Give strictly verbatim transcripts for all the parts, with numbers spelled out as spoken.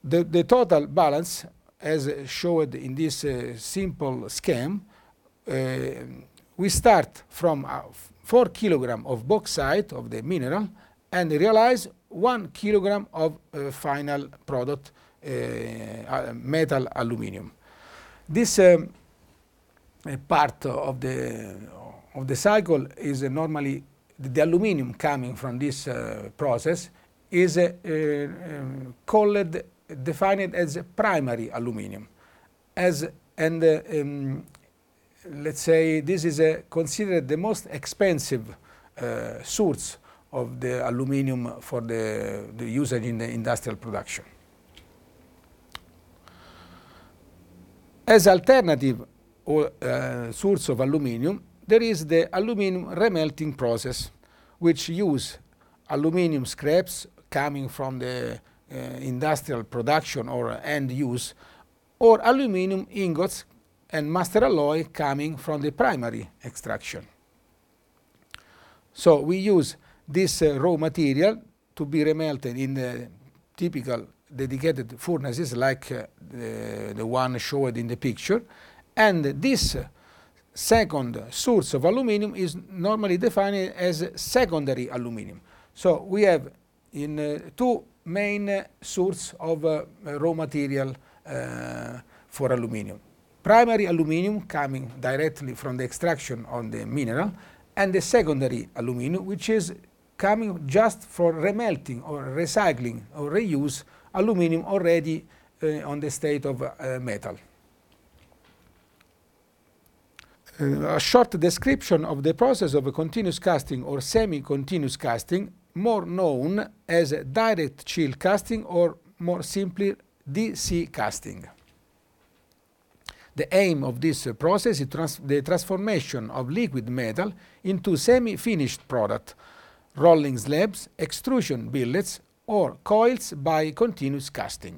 The, the total balance, as shown in this uh, simple scheme, uh, we start from uh, four kilogram of bauxite of the mineral and realize one kilogram of uh, final product, uh, uh, metal aluminium. This um, part of the of the cycle is uh, normally the, the aluminium coming from this uh, process is uh, uh, um, called defined as primary aluminium, as and uh, um, let's say this is uh, considered the most expensive uh, source of the aluminium for the, the usage in the industrial production. As alternative or uh, source of aluminium, there is the aluminium remelting process, which use aluminium scraps coming from the uh, industrial production or end use, or aluminium ingots and master alloy coming from the primary extraction. So we use this uh, raw material to be remelted in the typical dedicated furnaces like uh, the, the one showed in the picture, and this uh, second source of aluminium is normally defined as secondary aluminium. So we have in uh, two main uh, sources of uh, raw material uh, for aluminium. Primary aluminium coming directly from the extraction of the mineral, and the secondary aluminium, which is coming just for remelting or recycling or reuse aluminium already uh, on the state of uh, metal. Uh, a short description of the process of a continuous casting or semi-continuous casting, more known as direct chill casting or more simply D C casting. The aim of this uh, process is trans the transformation of liquid metal into semi-finished product, rolling slabs, extrusion billets, or coils by continuous casting.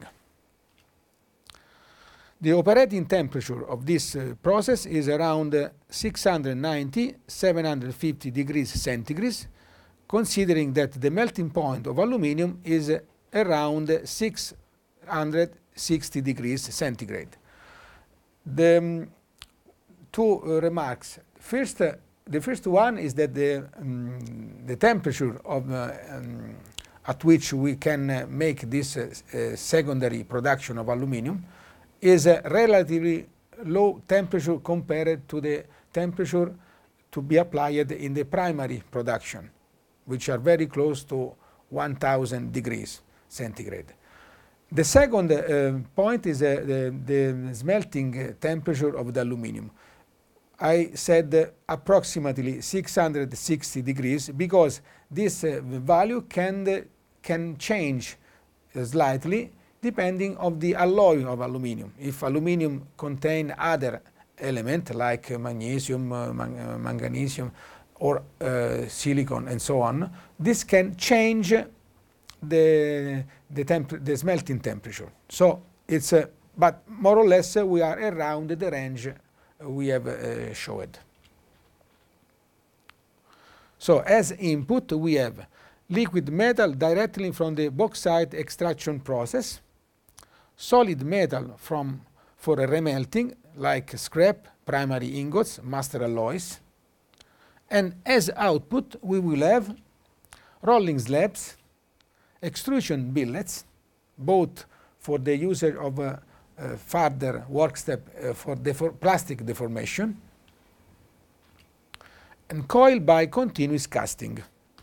The operating temperature of this uh, process is around uh, six hundred ninety to seven hundred fifty degrees centigrade, considering that the melting point of aluminium is uh, around uh, six hundred sixty degrees centigrade. The um, two uh, remarks. First, uh, the first one is that the, um, the temperature of uh, um, at which we can uh, make this uh, uh, secondary production of aluminium is a relatively low temperature compared to the temperature to be applied in the primary production, which are very close to one thousand degrees centigrade. The second uh, point is uh, the, the smelting temperature of the aluminium. I said uh, approximately six hundred sixty degrees because this uh, value can, uh, can change uh, slightly depending on the alloy of aluminium. If aluminium contain other elements like uh, magnesium, uh, man uh, manganesium, or uh, silicon and so on, this can change the the, temp the smelting temperature. So it's uh, but more or less uh, we are around the range we have uh, showed. So as input we have liquid metal directly from the bauxite extraction process, solid metal from for a remelting like scrap, primary ingots, master alloys, and as output we will have rolling slabs, extrusion billets, both for the user of uh, uh, further work step uh, for defor plastic deformation, and coil by continuous casting.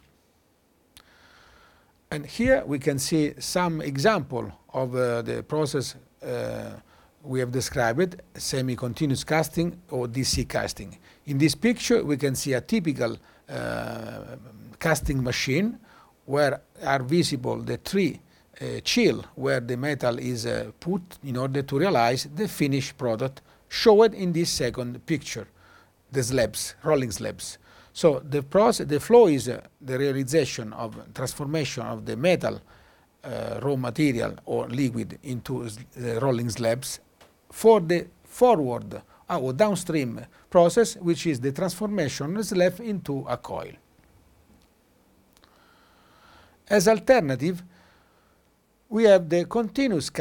And here we can see some example of uh, the process uh, we have described, semi-continuous casting or D C casting. In this picture we can see a typical uh, casting machine where are visible the three uh, chill where the metal is uh, put in order to realize the finished product shown in this second picture, the slabs, rolling slabs. So the process, the flow is uh, the realization of transformation of the metal uh, raw material or liquid into uh, rolling slabs for the forward uh, or downstream process, which is the transformation slab into a coil. As alternative, we have the continuous